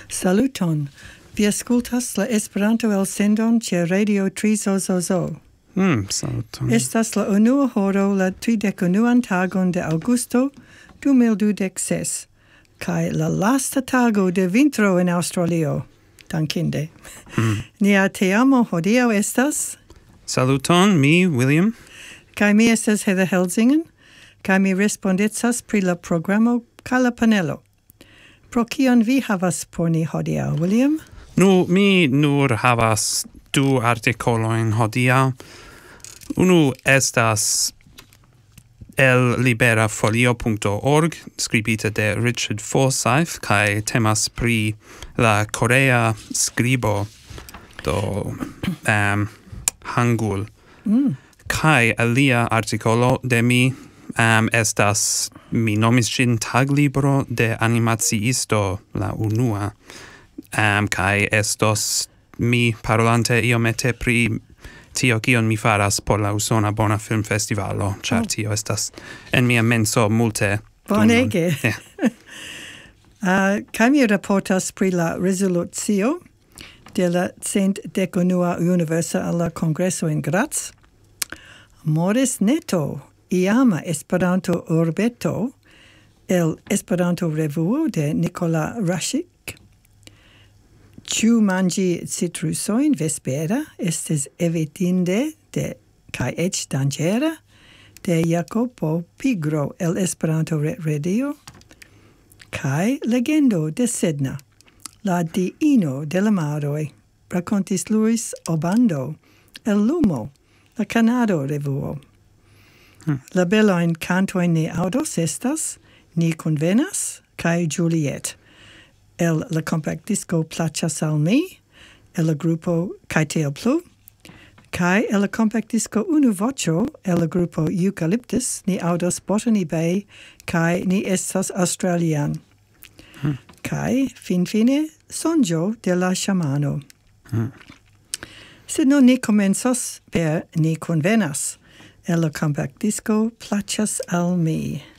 Saluton. Vi ascoltas la Esperanto elsendon ĉe Radio Trizozozo. Saluton. Estas la unua horo la 31 tagon de Aŭgusto 2026, kaj la lasta tago de vintro en Aŭstralio. Dankinde. Nia teamo hodiaŭ estas Saluton, mi, William. kaj mi estas Heather Helsingen, kaj mi respondecas pri la programo kaj la panelo. Pro kion vi havas por ni hodiaŭ, William? Nu, mi nur havas du artikolojn hodiaŭ. Unu estas el liberafolio.org, skribita de Richard Forsyth, kaj temas pri la korea skribo do Hangul. Kaj alia artikolo de mi estas, mi nomis ĝin taglibro de animaciisto la unua, kaj estos mi parolante iomete pri tio kion mi faras por la Usona Bona Film Festivalo, ĉar tio estas en mia menso multe. Bonege. Yeah. Kaj mi raportas pri la rezolucio de la 119ª Universala Kongreso en Graz. Moris Neto, iama Esperanto urbeto, el Esperanto revuo de Nikola Rašik. Ĉu manĝi citrusojn vespera estis evitinde de kaj eĉ danĝera de Jacopo Pigro el Esperanto redio kaj legendo de Sedna, la diino de la maroj, rakontis Luis Obando el Lumo, la Kanado revuo. La belajn kantojn ni aŭdos estas Ni konvenas kaj Juliet. El la compact disco Plaĉas al mi, el la grupo Kaj tiel plu, kaj el la compact disco Unu voĉo, el la grupo Eucalyptus, ni aŭdos Botany Bay, kaj ni estas Australian. Kaj finfine Sonĝo de la ŝamano. Sed nun ni komencos per Ni konvenas, el la compact disco Plaĉas al mi.